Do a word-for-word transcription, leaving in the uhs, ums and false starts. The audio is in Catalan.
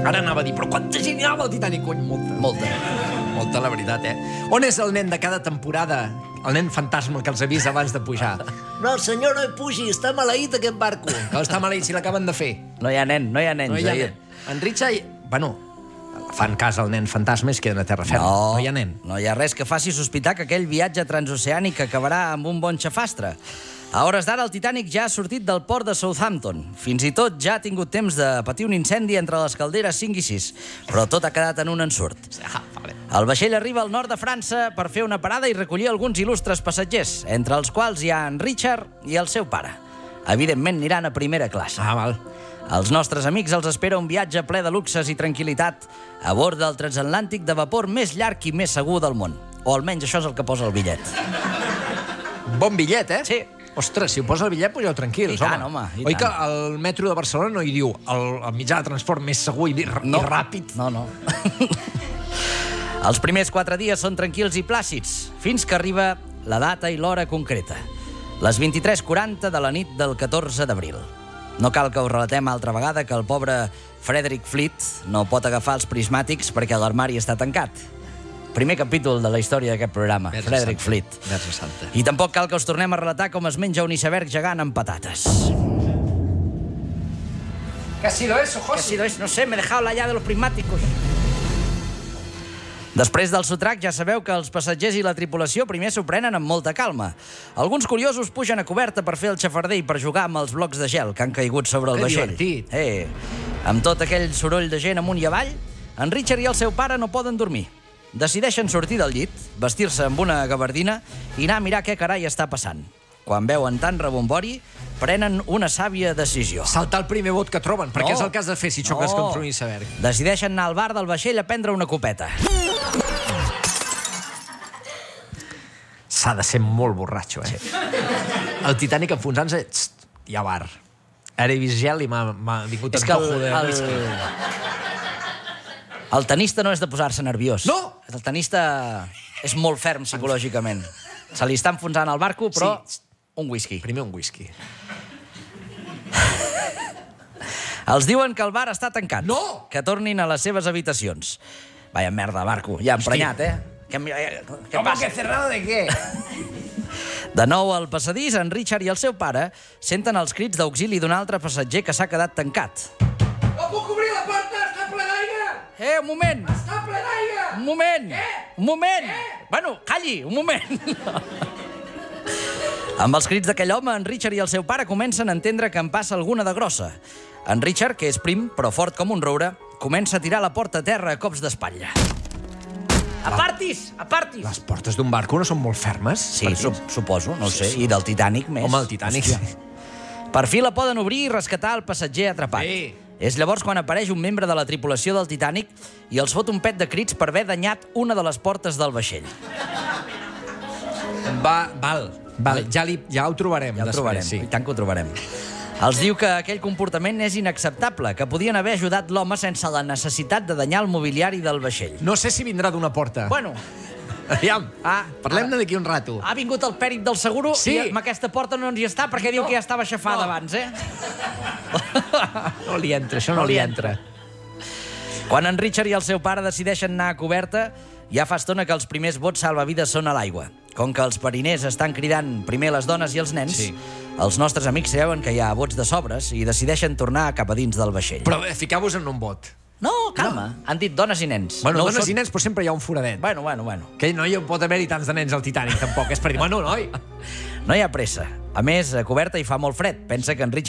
Ara anava a dir, però quanta gent hi ha al Titanic, cony? Molta. Molta. Molta, la veritat, eh? On és el nen de cada temporada? El nen fantasma que els avisa abans de pujar. No, senyor, no hi pugi, està maleït aquest barco. Que està maleït si l'acaben de fer. No hi ha nen, no hi ha nens. No hi ha ahir. nen. En Richard... Bueno, fan cas al nen fantasma i es queden a terra ferma. No, no hi ha nen. No hi ha res que faci sospitar que aquell viatge transoceànic acabarà amb un bon xafastre. A hores d'ara, el Titanic ja ha sortit del port de Southampton. Fins i tot ja ha tingut temps de patir un incendi entre les calderes cinc i sis, però tot ha quedat en un ensurt. Ah, vale. El vaixell arriba al nord de França per fer una parada i recollir alguns il·lustres passatgers, entre els quals hi ha en Richard i el seu pare. Evidentment aniran a primera classe. Ah, val. Als nostres amics els espera un viatge ple de luxes i tranquil·litat a bord del transatlàntic de vapor més llarg i més segur del món. O almenys això és el que posa el bitllet. Bon bitllet, eh? Sí. Ostres, si ho posa el bitllet, pugeu tranquils, I tant, home, i Oi tant. que el metro de Barcelona no hi diu el, el mitjà de transport més segur i, i No. ràpid? No, no. Els primers quatre dies són tranquils i plàcids, fins que arriba la data i l'hora concreta. Les vint-i-tres quaranta de la nit del catorze d'abril. No cal que us relatem altra vegada que el pobre Frederick Fleet no pot agafar els prismàtics perquè l'armari està tancat. Primer capítol de la història d'aquest programa, Verge Frederick Santa. Fleet. Verge Santa. I tampoc cal que us tornem a relatar com es menja un iceberg gegant amb patates. ¿Qué ha sido eso, ¿Qué ha sido eso? No sé, me he dejado la llave de los prismáticos. Després del sotrac ja sabeu que els passatgers i la tripulació primer s'ho prenen amb molta calma. Alguns curiosos pugen a coberta per fer el xafarder i per jugar amb els blocs de gel que han caigut sobre el Que vaixell. divertit. Eh, amb tot aquell soroll de gent amunt i avall, en Richard i el seu pare no poden dormir. Decideixen sortir del llit, vestir-se amb una gabardina i anar a mirar què carai està passant. Quan veuen tant rebombori, prenen una sàvia decisió. Saltar el primer bot que troben, perquè No. és el que has de fer si xoques No. contra un iceberg. Decideixen anar al bar del vaixell a prendre una copeta. S'ha de ser molt borratxo, eh? El Titanic enfonsant-se... Txt, hi ha bar. Ara he vist gel i m'ha m'ha vingut És que el, antojo de el, whisky. el tenista no és de posar-se nerviós. No! El tenista és molt ferm psicològicament. Se li està enfonsant el barco, però Sí. un whisky. Primer un whisky. Els diuen que el bar està tancat. No! Que tornin a les seves habitacions. Vaya merda, barco. Ja emprenyat, eh? Què, què passa? cerrado de què? De nou al passadís, en Richard i el seu pare senten els crits d'auxili d'un altre passatger que s'ha quedat tancat. No puc obrir la porta, està ple d'aire! Eh, un moment! Està ple d'aire! Un moment! Un moment! Bueno, calli, un moment! Amb els crits d'aquell home, en Richard i el seu pare comencen a entendre que en passa alguna de grossa. En Richard, que és prim, però fort com un roure, comença a tirar la porta a terra a cops d'espatlla. Apartis! Apartis! Les portes d'un barco no són molt fermes? Sí, per su dins? suposo, no ho sé. I del Titanic més. Home, el Titanic... Hòstia. Per fi la poden obrir i rescatar el passatger atrapat. Sí. És llavors quan apareix un membre de la tripulació del Titanic i els fot un pet de crits per haver danyat una de les portes del vaixell. Va, val. Val, ja, li, ja ho trobarem. Ja ho després, trobarem, sí. i tant que ho trobarem. Els diu que aquell comportament és inacceptable, que podien haver ajudat l'home sense la necessitat de danyar el mobiliari del vaixell. No sé si vindrà d'una porta. Bueno, Aviam, Ah, parlem-ne d'aquí un rato. ha vingut el pèrit del seguro Sí. i amb aquesta porta no ens hi està perquè diu que ja estava aixafada No. abans, eh? No li entra, això no, No li li entra. Quan en Richard i el seu pare decideixen anar a coberta, ja fa estona que els primers bots salvavides són a l'aigua. Com que els mariners estan cridant primer les dones i els nens, Sí. els nostres amics creuen que hi ha bots de sobres i decideixen tornar cap a dins del vaixell. Però bé, fiqueu-vos en un bot. No, calma, no. Han dit dones i nens. Bueno, no ho dones són- i nens, però sempre hi ha un foradet. Bueno, bueno, bueno. Que no hi pot haver-hi tants de nens al Titanic, tampoc. És per dir, bueno, noi... No hi ha pressa. A més, a coberta hi fa molt fred. Pensa que en Richard